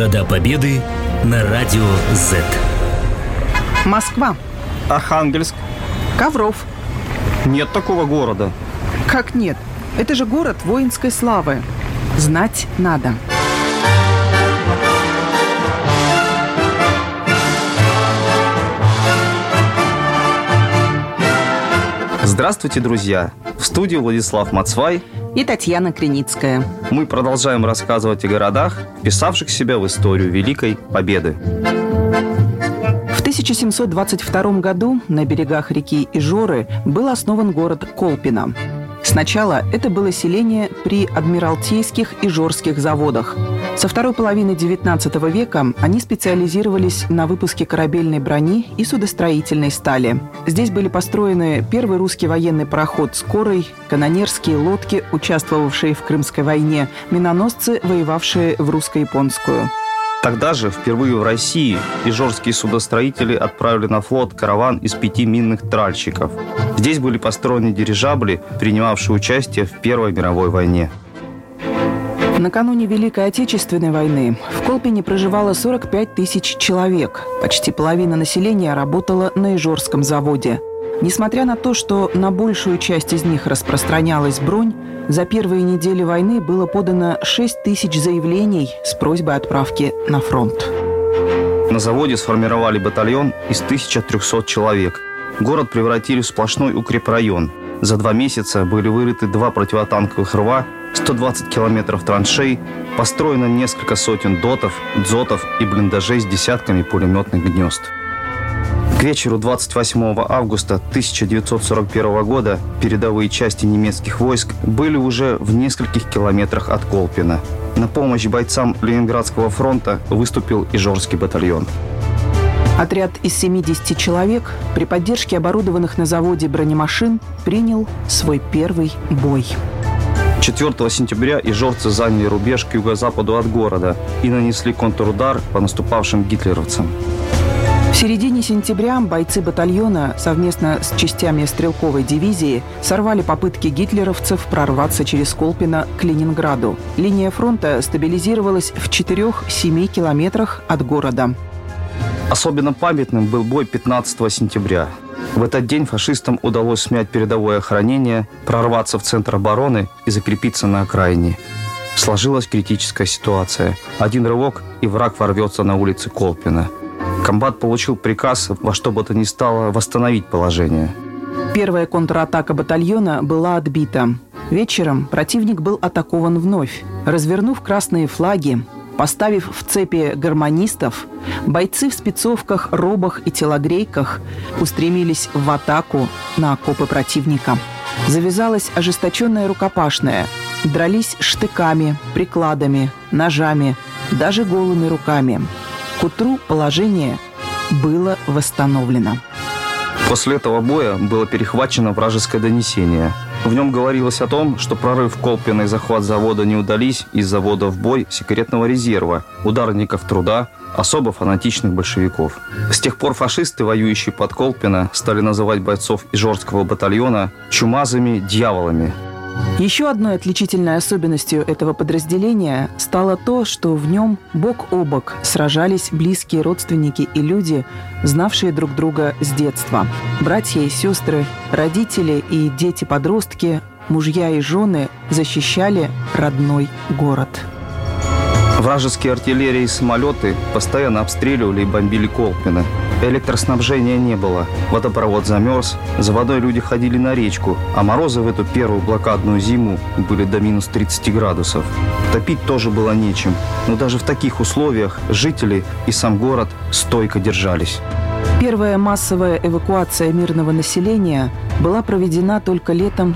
Города Победы на радио Z. Москва. Архангельск. Ковров. Нет такого города. Как нет? Это же город воинской славы. Знать надо. Здравствуйте, друзья! В студии Владислав Мацвай и Татьяна Криницкая. Мы продолжаем рассказывать о городах, вписавших себя в историю Великой Победы. В 1722 году на берегах реки Ижоры был основан город Колпино. Сначала это было селение при Адмиралтейских Ижорских заводах. Со второй половины XIX века они специализировались на выпуске корабельной брони и судостроительной стали. Здесь были построены первый русский военный пароход «Скорый», канонерские лодки, участвовавшие в Крымской войне, миноносцы, воевавшие в русско-японскую. Тогда же, впервые в России, ижорские судостроители отправили на флот караван из 5 минных тральщиков. Здесь были построены дирижабли, принимавшие участие в Первой мировой войне. Накануне Великой Отечественной войны в Колпине проживало 45 тысяч человек. Почти половина населения работала на Ижорском заводе. Несмотря на то, что на большую часть из них распространялась бронь, за первые недели войны было подано 6 тысяч заявлений с просьбой отправки на фронт. На заводе сформировали батальон из 1300 человек. Город превратили в сплошной укрепрайон. За 2 месяца были вырыты 2 противотанковых рва, 120 километров траншей, построено несколько сотен дотов, дзотов и блиндажей с десятками пулеметных гнезд. К вечеру 28 августа 1941 года передовые части немецких войск были уже в нескольких километрах от Колпино. На помощь бойцам Ленинградского фронта выступил Ижорский батальон. Отряд из 70 человек при поддержке оборудованных на заводе бронемашин принял свой первый бой. 4 сентября ижорцы заняли рубеж к юго-западу от города и нанесли контрудар по наступавшим гитлеровцам. В середине сентября бойцы батальона совместно с частями стрелковой дивизии сорвали попытки гитлеровцев прорваться через Колпино к Ленинграду. Линия фронта стабилизировалась в 4-7 километрах от города. Особенно памятным был бой 15 сентября. В этот день фашистам удалось смять передовое охранение, прорваться в центр обороны и закрепиться на окраине. Сложилась критическая ситуация. Один рывок, и враг ворвется на улицы Колпино. Комбат получил приказ во что бы то ни стало восстановить положение. Первая контратака батальона была отбита. Вечером противник был атакован вновь. Развернув красные флаги, поставив в цепи гармонистов, бойцы в спецовках, робах и телогрейках устремились в атаку на окопы противника. Завязалась ожесточенная рукопашная. Дрались штыками, прикладами, ножами, даже голыми руками. К утру положение было восстановлено. После этого боя было перехвачено вражеское донесение. В нем говорилось о том, что прорыв в Колпино и захват завода не удались из завода в бой секретного резерва, ударников труда, особо фанатичных большевиков. С тех пор фашисты, воюющие под Колпино, стали называть бойцов Ижорского батальона чумазыми дьяволами. Еще одной отличительной особенностью этого подразделения стало то, что в нем бок о бок сражались близкие родственники и люди, знавшие друг друга с детства. Братья и сестры, родители и дети-подростки, мужья и жены защищали родной город. Вражеские артиллерии и самолеты постоянно обстреливали и бомбили Колпино. Электроснабжения не было, водопровод замерз, за водой люди ходили на речку, а морозы в эту первую блокадную зиму были до минус 30 градусов. Топить тоже было нечем, но даже в таких условиях жители и сам город стойко держались. Первая массовая эвакуация мирного населения была проведена только летом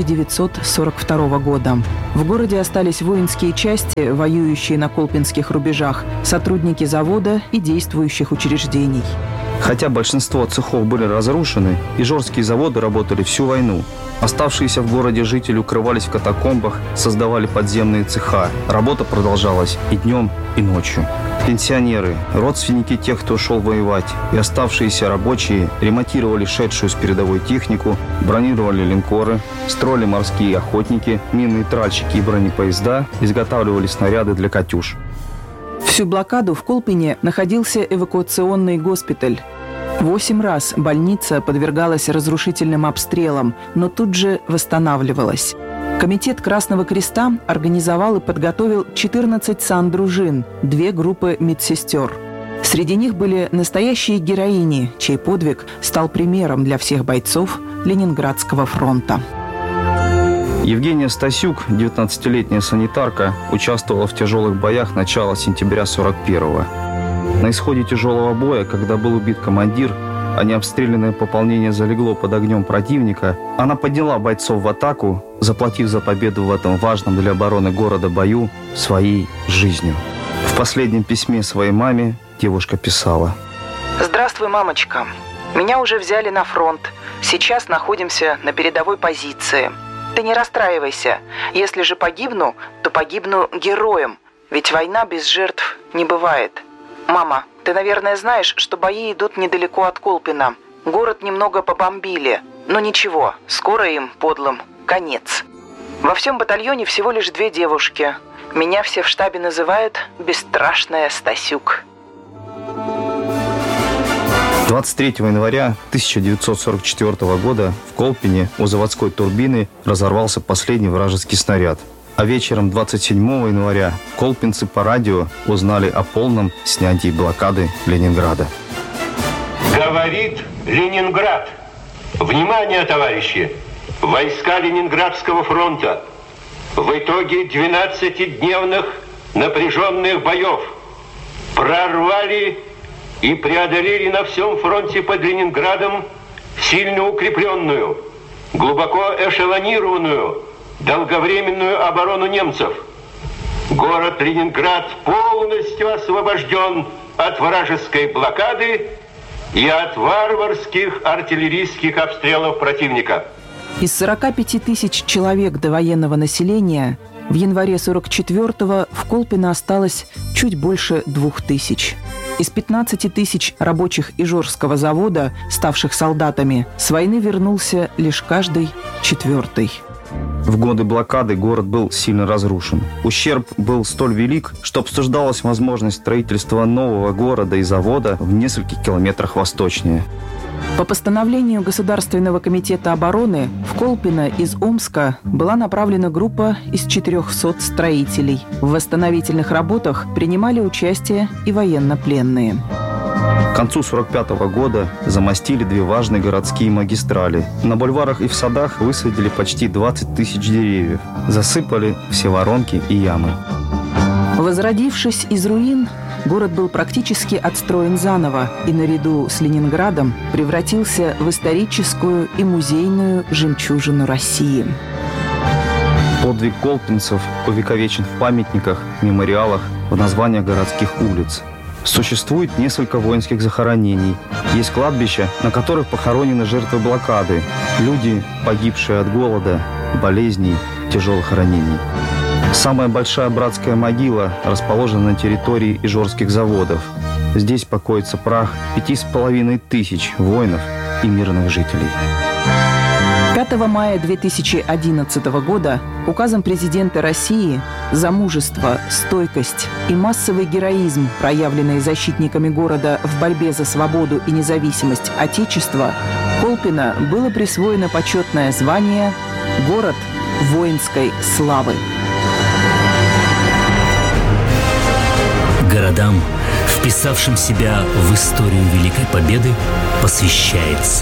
1942 года. В городе остались воинские части, воюющие на колпинских рубежах, сотрудники завода и действующих учреждений. Хотя большинство цехов были разрушены, ижорские заводы работали всю войну. Оставшиеся в городе жители укрывались в катакомбах, создавали подземные цеха. Работа продолжалась и днем, и ночью. Пенсионеры, родственники тех, кто ушел воевать, и оставшиеся рабочие ремонтировали шедшую с передовой технику, бронировали линкоры, строили морские охотники, минные тральщики и бронепоезда, изготавливали снаряды для «Катюш». Всю блокаду в Колпине находился эвакуационный госпиталь. 8 раз больница подвергалась разрушительным обстрелам, но тут же восстанавливалась. Комитет Красного Креста организовал и подготовил 14 сандружин, 2 группы медсестер. Среди них были настоящие героини, чей подвиг стал примером для всех бойцов Ленинградского фронта. Евгения Стасюк, 19-летняя санитарка, участвовала в тяжелых боях начала сентября 41-го. На исходе тяжелого боя, когда был убит командир, а необстрелянное пополнение залегло под огнем противника, она подняла бойцов в атаку, заплатив за победу в этом важном для обороны города бою своей жизнью. В последнем письме своей маме девушка писала: «Здравствуй, мамочка. Меня уже взяли на фронт. Сейчас находимся на передовой позиции. Ты не расстраивайся. Если же погибну, то погибну героем. Ведь война без жертв не бывает. Мама, ты, наверное, знаешь, что бои идут недалеко от Колпина. Город немного побомбили. Но ничего, скоро им, подлым, конец. Во всем батальоне всего лишь 2 девушки. Меня все в штабе называют «бесстрашная Стасюк». 23 января 1944 года в Колпине у заводской турбины разорвался последний вражеский снаряд. А вечером 27 января колпинцы по радио узнали о полном снятии блокады Ленинграда. Говорит Ленинград. Внимание, товарищи! Войска Ленинградского фронта в итоге 12-дневных напряженных боев прорвали и преодолели на всем фронте под Ленинградом сильно укрепленную, глубоко эшелонированную, долговременную оборону немцев. Город Ленинград полностью освобожден от вражеской блокады и от варварских артиллерийских обстрелов противника. Из 45 тысяч человек довоенного населения в январе 44-го в Колпино осталось чуть больше 2000. Из 15 тысяч рабочих Ижорского завода, ставших солдатами, с войны вернулся лишь каждый 4-й. В годы блокады город был сильно разрушен. Ущерб был столь велик, что обсуждалась возможность строительства нового города и завода в нескольких километрах восточнее. По постановлению Государственного комитета обороны в Колпино из Омска была направлена группа из 400 строителей. В восстановительных работах принимали участие и военнопленные. К концу 1945 года замостили 2 важные городские магистрали. На бульварах и в садах высадили почти 20 тысяч деревьев. Засыпали все воронки и ямы. Возродившись из руин, город был практически отстроен заново и наряду с Ленинградом превратился в историческую и музейную жемчужину России. Подвиг колпинцев увековечен в памятниках, мемориалах, в названиях городских улиц. Существует несколько воинских захоронений. Есть кладбища, на которых похоронены жертвы блокады, люди, погибшие от голода, болезней, тяжелых ранений. Самая большая братская могила расположена на территории Ижорских заводов. Здесь покоится прах 5500 воинов и мирных жителей. 5 мая 2011 года указом президента России за мужество, стойкость и массовый героизм, проявленные защитниками города в борьбе за свободу и независимость Отечества, Колпино было присвоено почетное звание «Город воинской славы». Городам, вписавшим себя в историю Великой Победы, посвящается